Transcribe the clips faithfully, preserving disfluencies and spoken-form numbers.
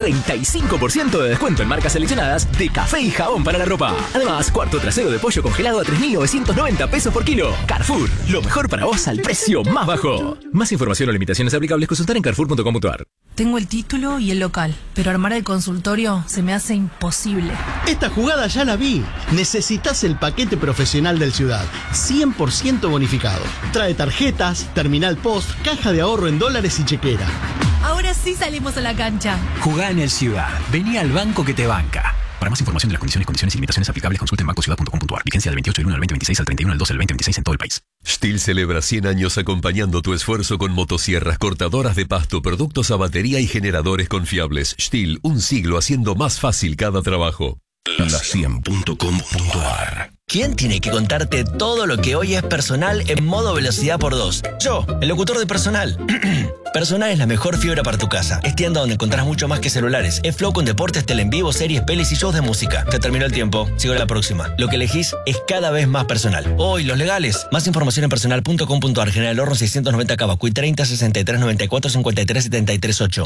treinta y cinco por ciento de descuento en marcas seleccionadas de café y jabón para la ropa. Además, cuarto trasero de pollo congelado a tres mil novecientos noventa pesos por kilo. Carrefour, lo mejor para vos al precio más bajo. Más información o limitaciones aplicables, consultar en carrefour punto com punto a r. Tengo el título y el local, pero armar el consultorio se me hace imposible. Esta jugada ya la vi. Necesitas el paquete profesional del Ciudad, cien por ciento bonificado. Trae tarjetas, terminal post, caja de ahorro en dólares y chequera. Ahora sí salimos a la cancha. Jugá en el Ciudad. Vení al banco que te banca. Para más información de las condiciones, condiciones y limitaciones aplicables, consulte en banco ciudad punto com punto a r. Vigencia del veintiocho del uno al veinte veintiséis al treinta y uno del doce del veinte veintiséis en todo el país. Stihl celebra cien años acompañando tu esfuerzo con motosierras, cortadoras de pasto, productos a batería y generadores confiables. Stihl, un siglo haciendo más fácil cada trabajo. La cien punto com punto a r. ¿Quién tiene que contarte todo lo que hoy es Personal en modo velocidad por dos? Yo, el locutor de Personal. Personal es la mejor fibra para tu casa. Es tienda donde encontrás mucho más que celulares. Es flow con deportes, tele en vivo, series, pelis y shows de música. Te terminó el tiempo. Sigo a la próxima. Lo que elegís es cada vez más personal. Hoy, los legales. Más información en personal punto com punto a r. General Horno seiscientos noventa Cavacuy treinta sesenta y tres noventa y cuatro cincuenta y tres setenta y tres ocho.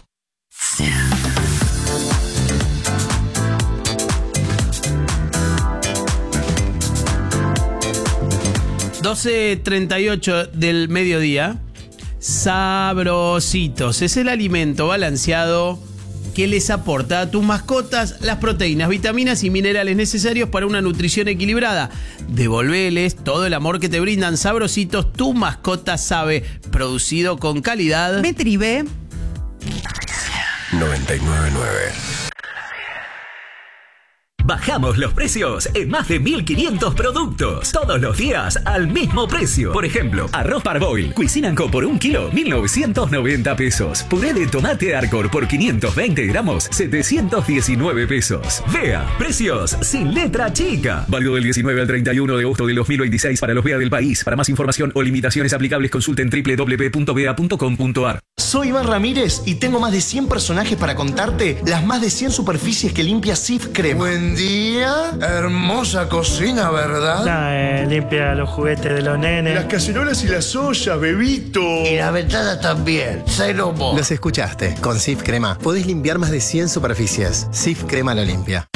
doce treinta y ocho del mediodía. Sabrositos. Es el alimento balanceado que les aporta a tus mascotas las proteínas, vitaminas y minerales necesarios para una nutrición equilibrada. Devolveles todo el amor que te brindan. Sabrositos, tu mascota sabe. Producido con calidad. Metribe noventa y nueve punto nueve. Bajamos los precios en más de mil quinientos productos. Todos los días al mismo precio. Por ejemplo, arroz Parboil, Cuisine Co por un kilo, mil novecientos noventa pesos. Puré de tomate Arcor por quinientos veinte gramos, setecientos diecinueve pesos. Vea, precios sin letra chica. Válido del diecinueve al treinta y uno de agosto del dos mil veintiséis para los B E A del país. Para más información o limitaciones aplicables, consulten doble u doble u doble u punto b e a punto com punto a r. Soy Iván Ramírez y tengo más de cien personajes para contarte las más de cien superficies que limpia Cif Crema. Buen día, hermosa cocina, ¿verdad? No, eh, limpia los juguetes de los nenes. Las cacerolas y las ollas, bebito. Y la ventana también, Cero Mo. Los escuchaste. Con Cif Crema podés limpiar más de cien superficies. Cif Crema lo limpia.